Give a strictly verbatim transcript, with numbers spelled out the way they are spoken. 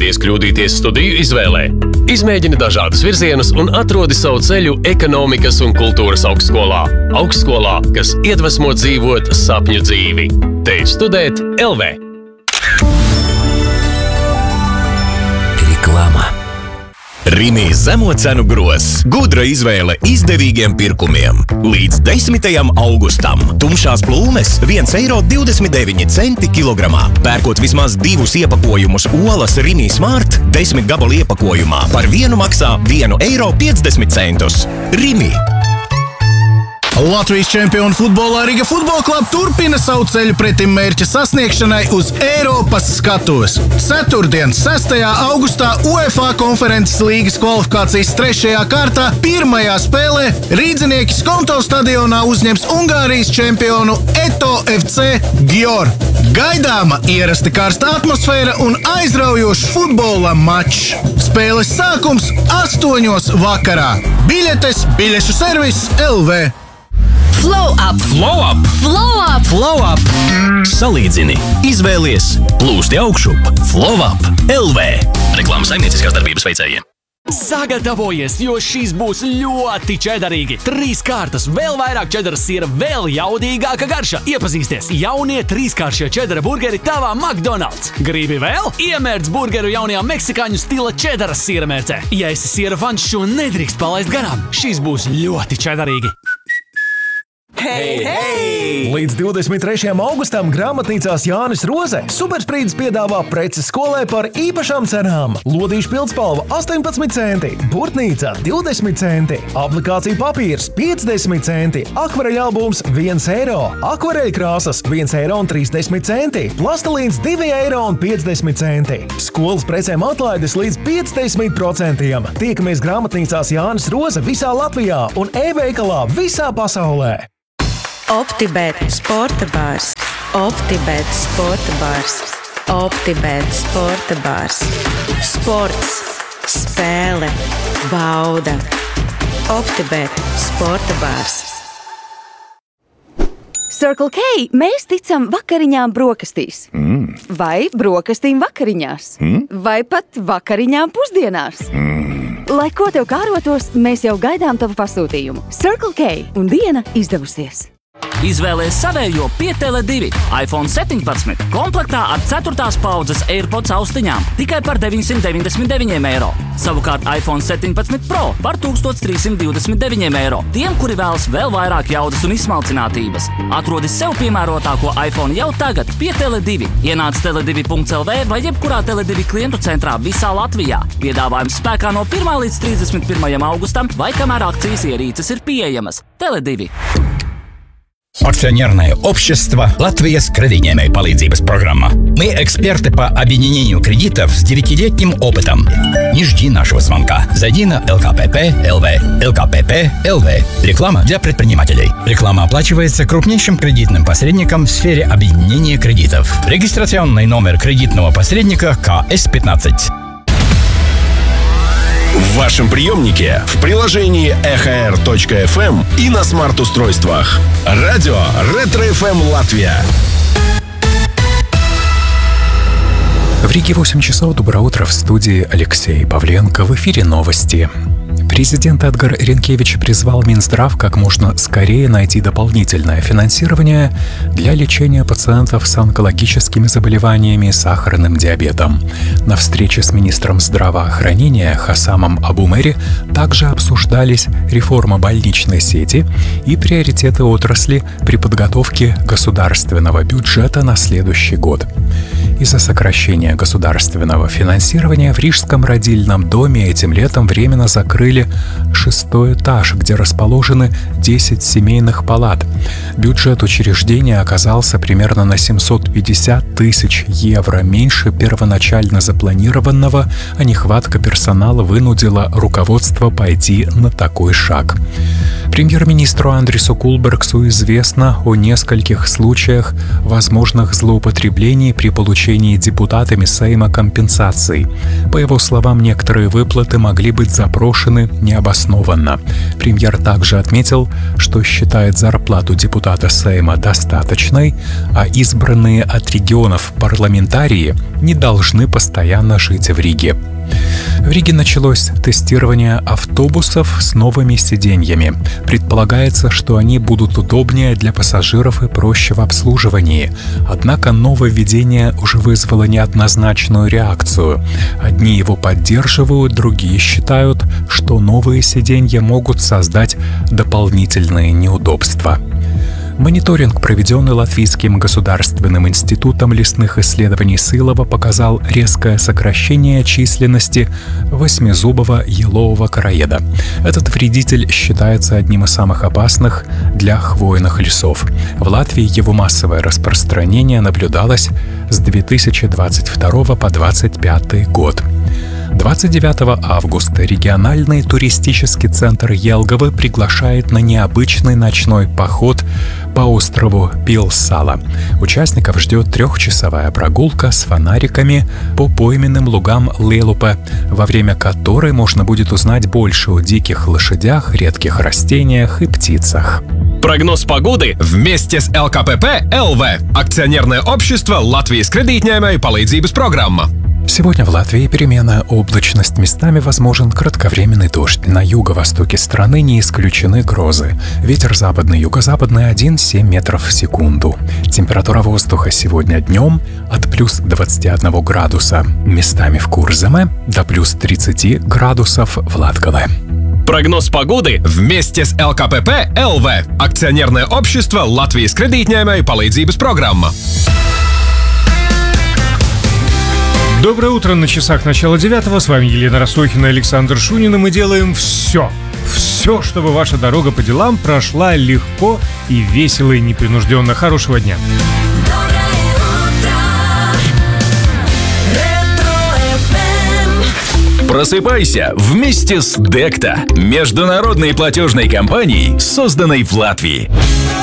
Baidies kļūdīties studiju izvēlē. Izmēģini dažādus virzienus un atrodi savu ceļu ekonomikas un kultūras augstskolā. Augstskolā, kas iedvesmo dzīvot sapņu dzīvi. Te ir studēt L V. Reklāma. Rimi zemo cenu gros. Gudra izvēle izdevīgiem pirkumiem. Līdz desmitajam augustam. Tumšās plūmes viens eiro divdesmit deviņi centi kilogramā. Pērkot vismaz divus iepakojumus olas Rimi Smart, desmit gabalu iepakojumā par vienu maksā vienu eiro piecdesmit centus. Rimi. Latvijas čempionu futbolā Riga Futbola Club turpina savu ceļu pretim mērķa sasniegšanai uz Eiropas skatuves. Ceturtdien, sestajā augustā UEFA konferences līgas kvalifikācijas trešajā kārtā pirmajā spēlē rīdzinieki Skonto stadionā uzņems Ungārijas čempionu Eto F C Győr. Gaidāma ierasti karsta atmosfēra un aizraujošs futbola mačs. Spēles sākums astoņos vakarā. Biļetes biļešu servis L V. Flow up! Flow up! Flow up! Flow up! Salīdzini, izvēlies, plūsti augšup. Flow up! L V. Reklāmas saimnieciskās darbības veicējiem. Sagatavojies, jo šīs būs ļoti čedarīgi. Trīs kārtas, vēl vairāk čedara sīra, vēl jaudīgāka garša. Iepazīsties jaunie trīskāršie čedara burgeri tavā McDonald's. Gribi vēl? Iemērc burgeru jaunajā meksikāņu stila čedara sīra mērcē. Ja esi sīra fans, šo nedrīkst palaist garām. Šīs būs ļoti čedarīgi. Hei, hei! Līdz divdesmit trešajam augustam grāmatnīcās Jānis Roze Supersprīdis piedāvā preces skolai par īpašām cenām. Lodīšu pildspalva astoņpadsmit centi, burtnīca divdesmit centi, aplikācija papīrs piecdesmit centi, akvareļalbums viens eiro, akvareļkrāsas viens eiro un trīsdesmit centi, plastelīns divi eiro un piecdesmit centi. Skolas precēm atlaides līdz piecdesmit procentiem. Tiekamies grāmatnīcās Jānis Roze visā Latvijā un e-veikalā visā pasaulē. Optibet sporta bārs. Optibet sporta bārs. Optibet sporta bārs. Sports, spēle, bauda. Optibet sporta bārs. Circle K mēs ticam vakariņām brokastīs. Mm. Vai brokastīm vakariņās. Mm. Vai pat vakariņām pusdienās. Mm. Lai ko tev kārotos, mēs jau gaidām tavu pasūtījumu. Circle K un diena izdevusies. Izvēlies savējo pie Tele divi. iPhone septiņpadsmit komplektā ar ceturtās paudzes AirPods austiņām tikai par deviņsimt deviņdesmit deviņi eiro. Savukārt iPhone septiņpadsmit Pro par tūkstoš trīs simti divdesmit deviņi eiro. Tiem, kuri vēlas vēl vairāk jaudas un izsmalcinātības. Atrodi sev piemērotāko iPhone jau tagad pie Tele divi. Ienāc tele divi punkts L V vai jebkurā Tele divi klientu centrā visā Latvijā. Piedāvājums spēkā no pirmā līdz trīsdesmit pirmajam augustam vai kamēr akcijas ierīces ir pieejamas. Tele divi. Акционерное общество «Латвияс кредитной палидзибас программа». Мы эксперты по объединению кредитов с девятилетним опытом. Не жди нашего звонка. Зайди на эл ка пэ пэ точка эл ви. эл ка пэ пэ точка эл ви. Реклама для предпринимателей. Реклама оплачивается крупнейшим кредитным посредником в сфере объединения кредитов. Регистрационный номер кредитного посредника ка эс пятнадцать. В вашем приемнике, в приложении эхо эр точка эф эм и на смарт-устройствах. Радио Ретро эф эм Латвия. В Риге восемь часов. Доброе утро. В студии Алексей Павленко. В эфире новости. Президент Эдгар Ринкевич призвал Минздрав как можно скорее найти дополнительное финансирование для лечения пациентов с онкологическими заболеваниями и сахарным диабетом. На встрече с министром здравоохранения Хасамом Абумери также обсуждались реформа больничной сети и приоритеты отрасли при подготовке государственного бюджета на следующий год. Из-за сокращения государственного финансирования в Рижском родильном доме этим летом временно закрыли шестой этаж, где расположены десять семейных палат. Бюджет учреждения оказался примерно на семьсот пятьдесят тысяч евро меньше первоначально запланированного, а нехватка персонала вынудила руководство пойти на такой шаг. Премьер-министру Андрису Кулбергсу известно о нескольких случаях возможных злоупотреблений при получении получении депутатами Сейма компенсаций. По его словам, некоторые выплаты могли быть запрошены необоснованно. Премьер также отметил, что считает зарплату депутата Сейма достаточной, а избранные от регионов парламентарии не должны постоянно жить в Риге. В Риге началось тестирование автобусов с новыми сиденьями. Предполагается, что они будут удобнее для пассажиров и проще в обслуживании. Однако нововведение уже вызвало неоднозначную реакцию. Одни его поддерживают, другие считают, что новые сиденья могут создать дополнительные неудобства. Мониторинг, проведенный Латвийским государственным институтом лесных исследований Сылова, показал резкое сокращение численности восьмизубого елового короеда. Этот вредитель считается одним из самых опасных для хвойных лесов. В Латвии его массовое распространение наблюдалось с две тысячи двадцать второго по двадцать пятый год. двадцать девятого августа региональный туристический центр Елгавы приглашает на необычный ночной поход по острову Пилсала. Участников ждет трехчасовая прогулка с фонариками по пойменным лугам Лелупе, во время которой можно будет узнать больше о диких лошадях, редких растениях и птицах. Прогноз погоды вместе с эл ка пэ пэ эл вэ. Акционерное общество Латвijas kredītņēmēju palīdzības программа. Сегодня в Латвии переменная облачность, местами возможен кратковременный дождь. На юго-востоке страны не исключены грозы. Ветер западный, юго-западный один целых семь метров в секунду. Температура воздуха сегодня днем от плюс двадцати одного градуса местами в Курземе до плюс тридцати градусов в Латгале. Прогноз погоды вместе с эл ка пэ пэ эл вэ. Акционерное общество Латвijas kredītņēmēju palīdzības программа. Доброе утро, на часах начало девятого. С вами Елена Ростохина и Александр Шунин. И мы делаем все, все, чтобы ваша дорога по делам прошла легко и весело и непринужденно. Хорошего дня. Просыпайся вместе с Декта, международной платежной компанией, созданной в Латвии.